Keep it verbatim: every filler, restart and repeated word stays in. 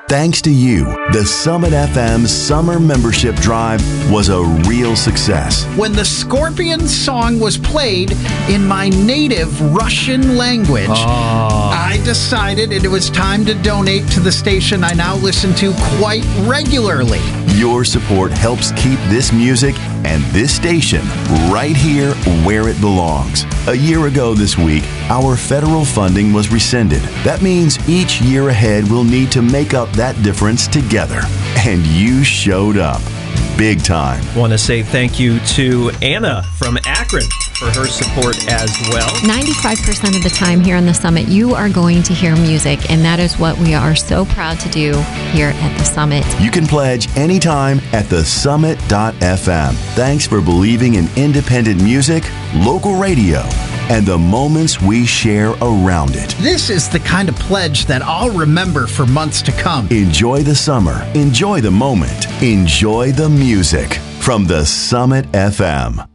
Thanks to you, the Summit F M Summer Membership Drive was a real success. When the Scorpions song was played in my native Russian language, oh. I decided it was time to donate to the station I now listen to quite regularly. Your support helps keep this music and this station right here where it belongs. A year ago this week, our federal funding was rescinded. That means each year ahead we'll need to make up that difference together. And you showed up. Big time. Want to say thank you to Anna from Akron for her support as well. ninety-five percent of the time here on the Summit, you are going to hear music, and that is what we are so proud to do here at the Summit. You can pledge anytime at the summit dot f m. Thanks for believing in independent music, local radio, and the moments we share around it. This is the kind of pledge that I'll remember for months to come. Enjoy the summer. Enjoy the moment. Enjoy the music from the Summit F M.